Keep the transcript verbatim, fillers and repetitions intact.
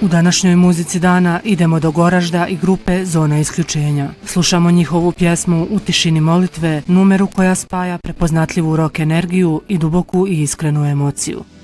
U današnjoj muzici dana idemo do Goražda i grupe Zona isključenja. Slušamo njihovu pjesmu U tišini molitve, numeru koja spaja prepoznatljivu rock energiju i duboku i iskrenu emociju.